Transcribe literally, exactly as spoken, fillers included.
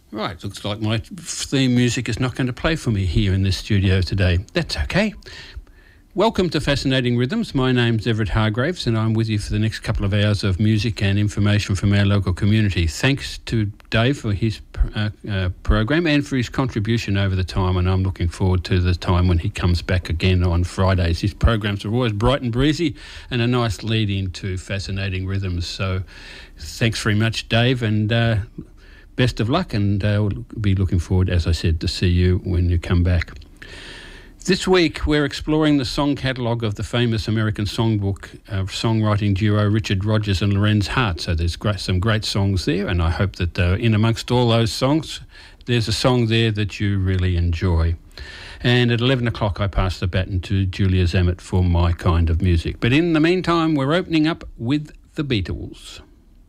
Right, looks like my theme music is not going to play for me here in this studio today. That's okay. Welcome to Fascinating Rhythms. My name's Everett Hargraves and I'm with you for the next couple of hours of music and information from our local community. Thanks to Dave for his uh, uh, program and for his contribution over the time, and I'm looking forward to the time when he comes back again on Fridays. His programs are always bright and breezy and a nice lead into Fascinating Rhythms. So thanks very much, Dave, and uh, best of luck, and uh, we'll be looking forward, as I said, to see you when you come back. This week, we're exploring the song catalogue of the famous American songbook uh, songwriting duo Richard Rodgers and Lorenz Hart. So there's great, some great songs there, and I hope that uh, in amongst all those songs, there's a song there that you really enjoy. And at eleven o'clock, I pass the baton to Julia Zammit for My Kind of Music. But in the meantime, we're opening up with the Beatles.